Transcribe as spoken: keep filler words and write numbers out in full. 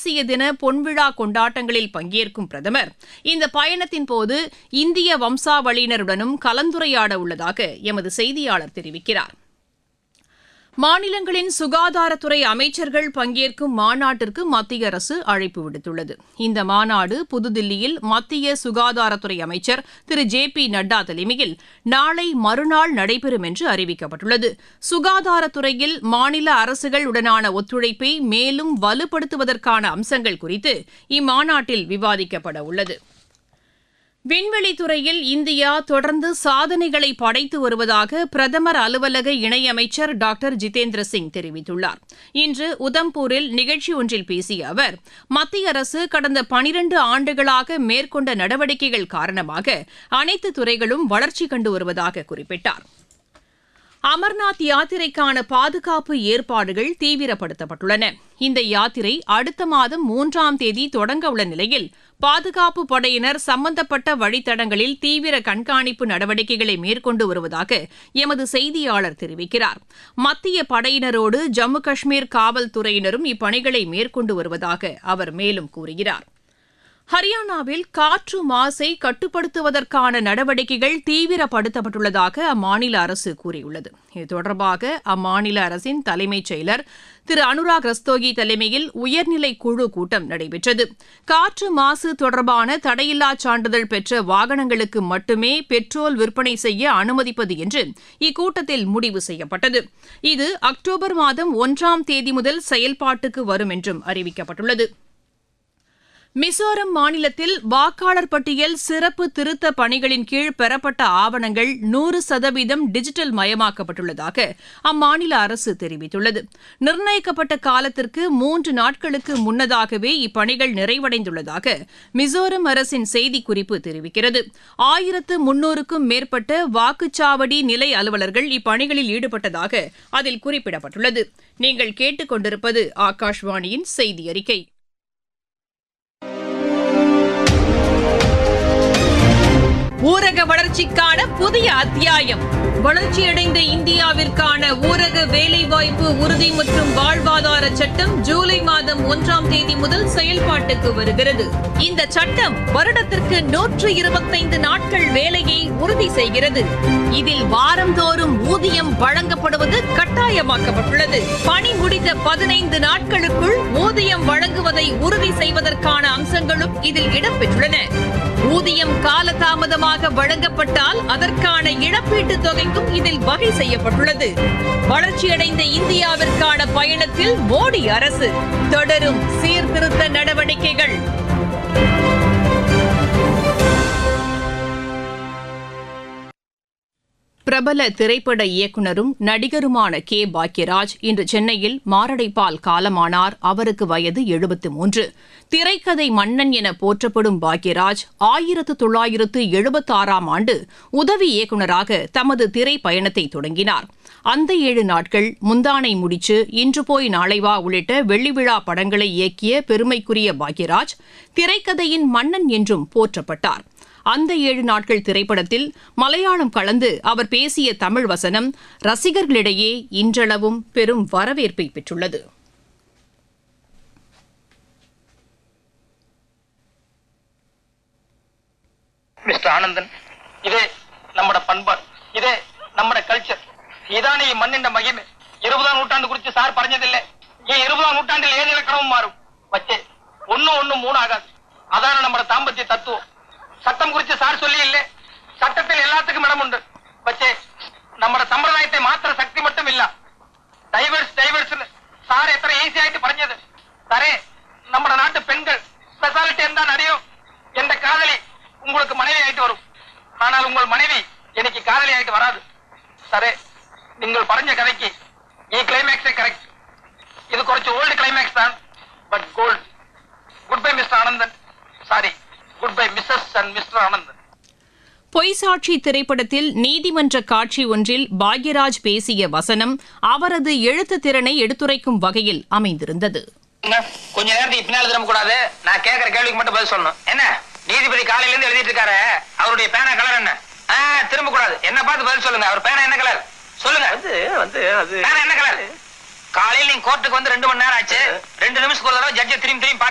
தேசிய தின பொன்விழா கொண்டாட்டங்களில் பங்கேற்கும் பிரதமர் இந்த பயணத்தின் போது இந்திய வம்சாவளியினருடனும் கலந்துரையாட உள்ளதாக எமது செய்தியாளர் தெரிவிக்கிறார். மாநிலங்களின் சுகாதாரத்துறை அமைச்சர்கள் பங்கேற்கும் மாநாட்டிற்கு மத்திய அரசு அழைப்பு விடுத்துள்ளது. இந்த மாநாடு புதுதில்லியில் மத்திய சுகாதாரத்துறை அமைச்சர் திரு ஜே பி நட்டா தலைமையில் நாளை மறுநாள் நடைபெறும் என்று அறிவிக்கப்பட்டுள்ளது. சுகாதாரத்துறையில் மாநில அரசுகள் உடனான ஒத்துழைப்பை மேலும் வலுப்படுத்துவதற்கான அம்சங்கள் குறித்து இம்மாநாட்டில் விவாதிக்கப்பட உள்ளது. விண்வெளித்துறையில் இந்தியா தொடர்ந்து சாதனைகளை படைத்து வருவதாக பிரதமர் அலுவலக இணையமைச்சர் டாக்டர் ஜிதேந்திர சிங் தெரிவித்துள்ளார். இன்று உதம்பூரில் நிகழ்ச்சி ஒன்றில் பேசிய அவர், மத்திய அரசு கடந்த பனிரண்டு ஆண்டுகளாக மேற்கொண்ட நடவடிக்கைகள் காரணமாக அனைத்து துறைகளும் வளர்ச்சி கண்டு வருவதாக குறிப்பிட்டார். அமர்நாத் யாத்திரைக்கான பாதுகாப்பு ஏற்பாடுகள் தீவிரப்படுத்தப்பட்டுள்ளன. இந்த யாத்திரை அடுத்த மாதம் மூன்றாம் தேதி தொடங்க உள்ள நிலையில் பாதுகாப்பு படையினர் சம்பந்தப்பட்ட வழித்தடங்களில் தீவிர கண்காணிப்பு நடவடிக்கைகளை மேற்கொண்டு வருவதாக எமது செய்தியாளர் தெரிவிக்கிறார். மத்திய படையினரோடு ஜம்மு காஷ்மீர் காவல்துறையினரும் இப்பணிகளை மேற்கொண்டு வருவதாக அவர் மேலும் கூறுகிறார். ஹரியானாவில் காற்று மாசை கட்டுப்படுத்துவதற்கான நடவடிக்கைகள் தீவிரப்படுத்தப்பட்டுள்ளதாக அம்மாநில அரசு கூறியுள்ளது. இது தொடர்பாக அம்மாநில அரசின் தலைமைச் செயலர் திரு அனுராக் ரஸ்தோகி தலைமையில் உயர்நிலை குழு கூட்டம் நடைபெற்றது. காற்று மாசு தொடர்பான தடையில்லா சான்றிதழ் பெற்ற வாகனங்களுக்கு மட்டுமே பெட்ரோல் விற்பனை செய்ய அனுமதிப்பது என்று இக்கூட்டத்தில் முடிவு செய்யப்பட்டது. இது அக்டோபர் மாதம் ஒன்றாம் தேதி முதல் செயல்பாட்டுக்கு வரும் என்றும் அறிவிக்கப்பட்டுள்ளது. மிசோரம் மாநிலத்தில் வாக்காளர் பட்டியல் சிறப்பு திருத்த பணிகளின் கீழ் பெறப்பட்ட ஆவணங்கள் நூறு சதவீதம் டிஜிட்டல் மயமாக்கப்பட்டுள்ளதாக அம்மாநில அரசு தெரிவித்துள்ளது. நிர்ணயிக்கப்பட்ட காலத்திற்கு மூன்று நாட்களுக்கு முன்னதாகவே இப்பணிகள் நிறைவடைந்துள்ளதாக மிசோரம் அரசின் செய்திக்குறிப்பு தெரிவிக்கிறது. ஆயிரத்து முன்னூறுக்கும் மேற்பட்ட வாக்குச்சாவடி நிலை அலுவலர்கள் இப்பணிகளில் ஈடுபட்டதாக அதில் குறிப்பிடப்பட்டுள்ளது. நீங்கள் கேட்டுக் கொண்டிருப்பது ஆகாஷ்வாணியின் செய்தி அறிக்கை. ஊரக வளர்ச்சிக்கான புதிய அத்தியாயம். வளர்ச்சியடைந்த இந்தியாவிற்கான ஊரக வேலைவாய்ப்பு உறுதி மற்றும் வாழ்வாதார சட்டம் ஜூலை மாதம் ஒன்றாம் தேதி முதல் செயல்பாட்டுக்கு வருகிறது. இந்த சட்டம் வருடத்திற்கு நூற்று இருபத்தைந்து நாட்கள் வேலையை உறுதி செய்கிறது. இதில் வாரந்தோறும் ஊதியம் வழங்கப்படுவது கட்டாயமாக்கப்பட்டுள்ளது. பணி முடிந்த பதினைந்து நாட்களுக்குள் ஊதியம் வழங்குவதை உறுதி செய்வதற்கான அம்சங்களும் இதில் இடம்பெற்றுள்ளன. ஊதியம் காலதாமதமாக வழங்கப்பட்டால் அதற்கான இழப்பீட்டுத் தொகைக்கும் இதில் வகை செய்யப்பட்டுள்ளது. வளர்ச்சியடைந்த இந்தியாவிற்கான பயணத்தில் மோடி அரசு தொடரும் சீர்திருத்த நடவடிக்கைகள். பிரபல திரைப்பட இயக்குநரும் நடிகருமான கே பாக்யராஜ் இன்று சென்னையில் மாரடைப்பால் காலமானார். அவருக்கு வயது எழுபத்து மூன்று. திரைக்கதை மன்னன் என போற்றப்படும் பாக்யராஜ் ஆயிரத்து தொள்ளாயிரத்து எழுபத்தாறாம் ஆண்டு உதவி இயக்குநராக தமது திரை பயணத்தை தொடங்கினார். அந்த ஏழு நாட்கள், முந்தானை முடிச்சு, இன்று போய் நாளை வா உள்ளிட்ட வெள்ளி விழா படங்களை இயக்கிய பெருமைக்குரிய பாக்யராஜ் திரைக்கதையின் மன்னன் என்றும் போற்றப்பட்டார். அந்த ஏழு நாட்கள் திரைப்படத்தில் மலையாளம் கலந்து அவர் பேசிய தமிழ் வசனம் ரசிகர்களிடையே இன்றளவும் பெரும் வரவேற்பை பெற்றுள்ளது. மிஸ்டர் ஆனந்தன், இதே நம்மட பண்பாடு, இதே நம்மட கல்ச்சர், இதானே மண்ணின் மகிமை. இருபதாம் நூற்றாண்டு குறித்து சார் பறஞ்சதில்லை. ஏன் இருபதாம் நூற்றாண்டில் ஏன் இலக்கணமும் மாறும் வச்சே ஒன்னு ஒண்ணு மூணு ஆகாது. அதான நம்மட தாம்பத்திய தத்துவம். சட்டம் குறித்து சார் சொல்லி இல்லை. சட்டத்தில் எல்லாத்துக்கும் இடம் உண்டு வச்சே. நம்மட சம்பிரதாயத்தை மாத்திர சக்தி மட்டும் இல்ல. டைவர்ஸ் டைவர்ஸ் சார் எத்தனை ஈஸி ஆயிட்டு பறஞ்சது. சரே, நம்மட நாட்டு பெண்கள் ஸ்பெஷாலிட்டி இருந்தா நடியும். எந்த காதலி உங்களுக்கு மனைவி ஆயிட்டு வரும். ஆனால் உங்கள் மனைவி எனக்கு காதலி ஆயிட்டு வராது. சரே, நீங்கள் பறஞ்ச கதைக்கு ஈ கிளைமேக்ஸே கரெக்ட். இது கொஞ்சம் ஓல்டு கிளைமேக்ஸ் தான், but gold. Good bye mister Anandan. Sorry, good bye Mrs and mister Anandan. பொய்சாட்சி திரைப்படத்தில் நீதிமன்ற காட்சி ஒன்றில் பாக்யராஜ் பேசிய வசனம் அவரது எழுத்து திறனை எடுத்துரைக்கும் வகையில் அமைந்திருந்தது. கொஞ்ச நேரத்துக்கு பின்னால் திரும்ப கூடாது. நான் கேட்கிற கேள்விக்கு மட்டும் பதில் சொல்லணும். என்ன நீதிபதி காலையில இருந்து எழுதிட்டு இருக்காரு, அவருடைய பேனா கலர் என்ன? திரும்ப கூடாது. என்ன பார்த்து பதில் சொல்லுங்க. அவர் பேனா என்ன கலர் சொல்லுங்க. வந்து வந்து அது பேனா என்ன கலர்? காலையில் நீங்க கோர்ட்டுக்கு வந்து ரெண்டு மணி நேரம் ஆச்சு. ரெண்டு நிமிஷத்துக்கு ஒரு தடவை ஜட்ஜை திரும்பி திரும்பி